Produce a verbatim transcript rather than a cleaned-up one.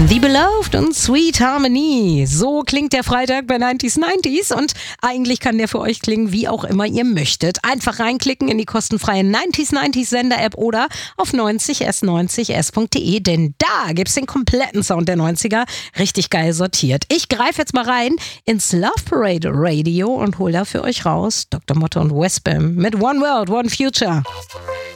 The Beloved und Sweet Harmony. So klingt der Freitag bei neunzig neunzig und eigentlich kann der für euch klingen, wie auch immer ihr möchtet. Einfach reinklicken in die kostenfreie neunzig neunzig Sender-App oder auf neunzig s neunzig s punkt de, denn da gibt's den kompletten Sound der neunziger richtig geil sortiert. Ich greife jetzt mal rein ins Love Parade Radio und hole da für euch raus Doktor Motte und Westbam mit One World, One Future.